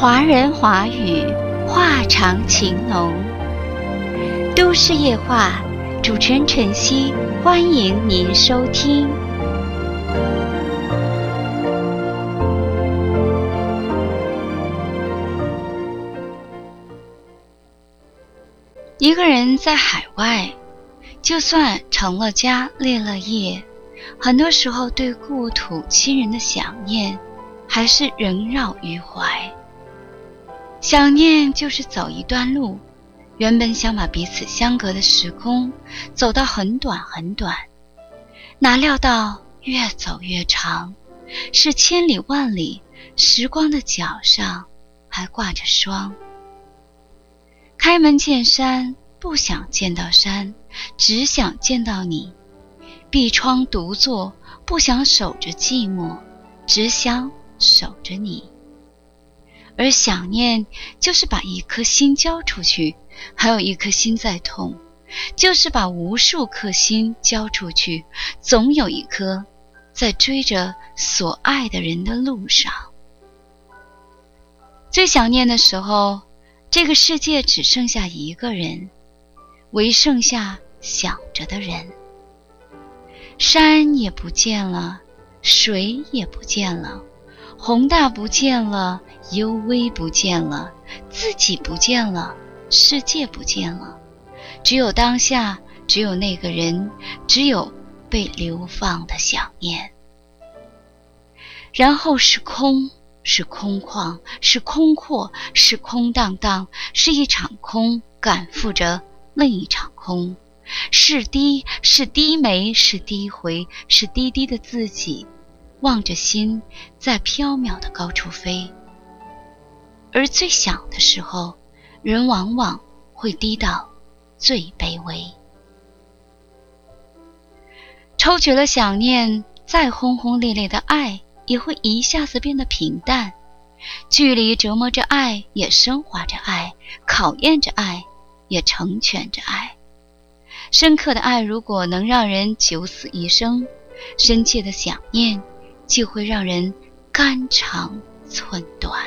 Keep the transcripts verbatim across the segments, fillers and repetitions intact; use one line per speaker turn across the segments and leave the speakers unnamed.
华人华语，话长情浓。都市夜话，主持人晨曦，欢迎您收听。一个人在海外，就算成了家立了业，很多时候对故土亲人的想念还是萦绕于怀。想念就是走一段路，原本想把彼此相隔的时空走到很短很短，哪料到越走越长，是千里万里，时光的脚上还挂着霜。开门见山，不想见到山，只想见到你。闭窗独坐，不想守着寂寞，只想守着你。而想念就是把一颗心交出去，还有一颗心在痛，就是把无数颗心交出去，总有一颗在追着所爱的人的路上。最想念的时候，这个世界只剩下一个人，唯剩下想着的人。山也不见了，水也不见了，宏大不见了，幽微不见了，自己不见了，世界不见了，只有当下，只有那个人，只有被流放的想念。然后是空，是空旷，是空阔，是空荡荡，是一场空赶赴着另一场空，是低，是低眉，是低回，是低低的自己望着心在缥缈的高处飞。而最想的时候，人往往会低到最卑微。抽取了想念，再轰轰烈烈的爱也会一下子变得平淡。距离折磨着爱，也升华着爱，考验着爱，也成全着爱。深刻的爱如果能让人九死一生，深切的想念就会让人肝肠寸断。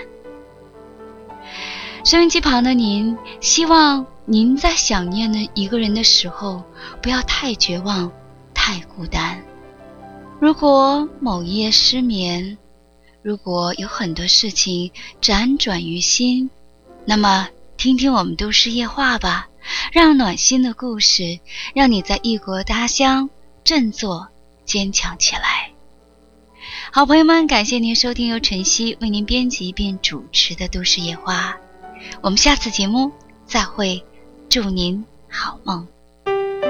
收音机旁的您，希望您在想念的一个人的时候，不要太绝望，太孤单。如果某一夜失眠，如果有很多事情辗转于心，那么听听我们都市夜话吧，让暖心的故事让你在异国他乡振作坚强起来。好朋友们，感谢您收听由晨曦为您编辑并主持的都市夜话，我们下次节目再会，祝您好梦。